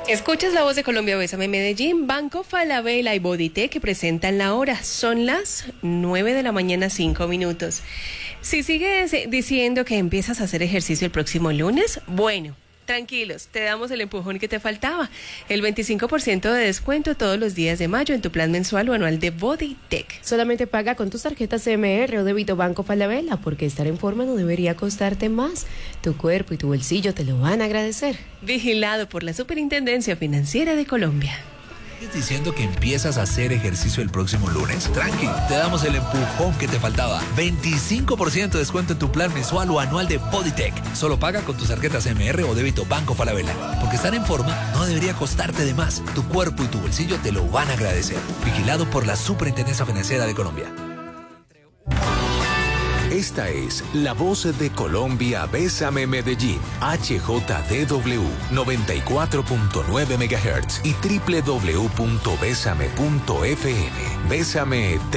Escuchas La Voz de Colombia, Bésame Medellín, Banco Falabella y Bodytech que presentan la hora. Son las 9 de la mañana, 5 minutos. Si sigues diciendo que empiezas a hacer ejercicio el próximo lunes, bueno, tranquilos, te damos el empujón que te faltaba. El 25% de descuento todos los días de mayo en tu plan mensual o anual de Bodytech. Solamente paga con tus tarjetas CMR o débito Banco Falabella, porque estar en forma no debería costarte más. Tu cuerpo y tu bolsillo te lo van a agradecer. Vigilado por la Superintendencia Financiera de Colombia. ¿Estás diciendo que empiezas a hacer ejercicio el próximo lunes? Tranqui, te damos el empujón que te faltaba. 25% de descuento en tu plan mensual o anual de Bodytech. Solo paga con tus tarjetas MR o débito Banco Falabella. Porque estar en forma no debería costarte de más. Tu cuerpo y tu bolsillo te lo van a agradecer. Vigilado por la Superintendencia Financiera de Colombia. Esta es La Voz de Colombia, Bésame Medellín, HJDW 94.9 MHz y www.besame.fm. Bésame te